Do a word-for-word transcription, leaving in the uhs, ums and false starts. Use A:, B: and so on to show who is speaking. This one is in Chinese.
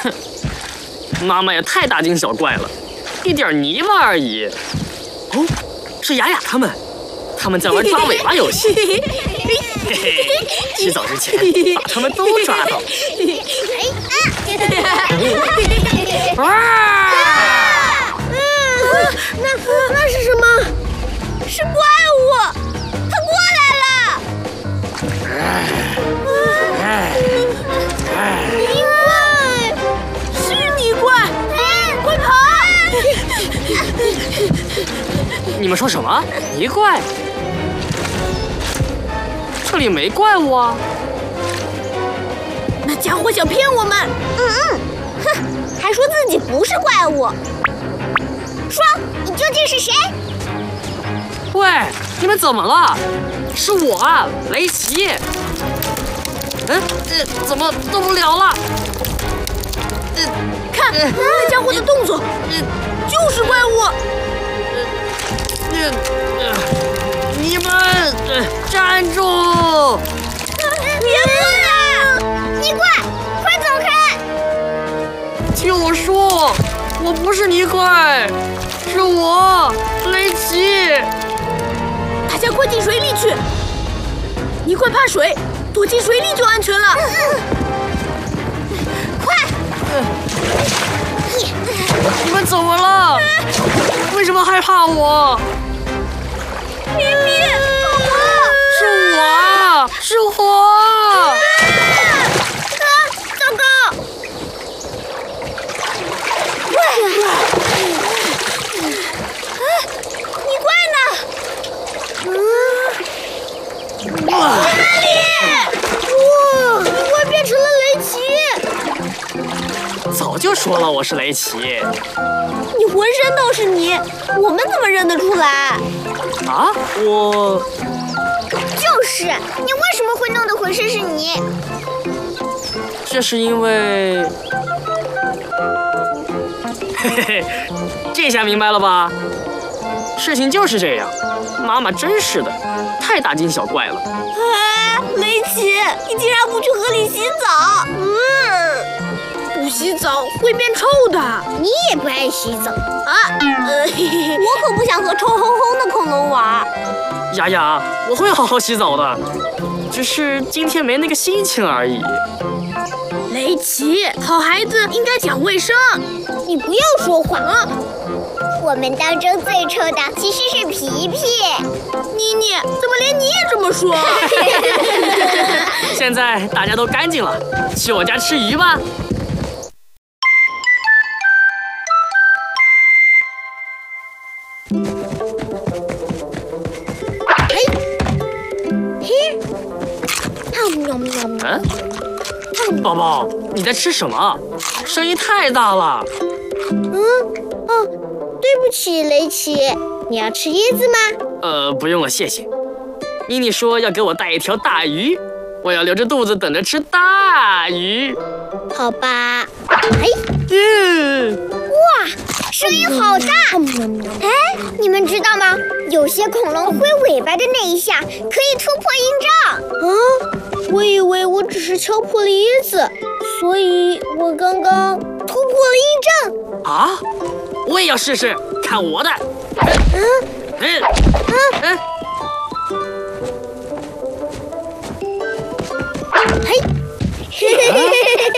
A: 哼，妈妈也太大惊小怪了，一点泥巴而已。哦，是雅雅他们，他们在玩抓尾巴游戏。嘿嘿，洗澡之前把他们都抓到。啊！
B: 那那是什么？是怪物，它过来了！泥怪，是泥怪，快跑！
A: 你们说什么？泥怪？这里没怪物啊！
B: 那家伙想骗我们。嗯嗯，哼，还说自己不是怪物。说，你究竟是谁？
A: 喂，你们怎么了？是我啊，雷奇。嗯，呃，怎么动不了了？
B: 呃，看那家伙的动作，
A: 呃，
B: 就是怪物。
A: 呃，呃，你们呃站住！
B: 别过来！泥怪，快走开！
A: 听我说，我不是泥怪，是我，雷奇。
B: 大家快进水里去！泥怪怕水，躲进水里就安全了。嗯嗯、快！
A: 你们怎么了？为什么害怕我？
B: 咪咪，宝宝，
A: 是我啊，是我！
B: 啊！啊！糟糕！喂！啊！泥怪呢？嗯，在哪里？哇！泥怪变成了雷奇。
A: 早就说了我是雷奇。
B: 你浑身都是泥，我们怎么认得出来？
A: 啊，我
B: 就是，你为什么会弄得浑身是泥？
A: 这是因为，嘿嘿嘿，这下明白了吧？事情就是这样，妈妈真是的，太大惊小怪了。
B: 哎，雷奇，你竟然不去河里洗澡？嗯，不洗澡会变臭的。你也不爱洗澡啊？呃，我可不想和臭烘烘的恐龙玩。
A: 雅雅，我会好好洗澡的，只是今天没那个心情而已。
B: 雷奇，好孩子应该讲卫生。你不要说话啊！我们当中最臭的其实是皮皮。妮妮，怎么连你也这么说？
A: 现在大家都干净了，去我家吃鱼吧。嗯，宝宝，你在吃什么？声音太大了。
B: 嗯，哦，对不起，雷奇，你要吃椰子吗？
A: 呃，不用了，谢谢。妮妮说要给我带一条大鱼，我要留着肚子等着吃大鱼。
B: 好吧。哎，
A: 嗯，
B: 哇，声音好大！哎，你们知道吗？有些恐龙挥尾巴的那一下可以突破音障。嗯，我以为我只是敲破了椰子，所以我刚刚突破了音障。
A: 啊，我也要试试，看我的。
B: 嗯
A: 嗯
B: 嗯
A: 嗯。
B: 嘿，嘿嘿嘿嘿。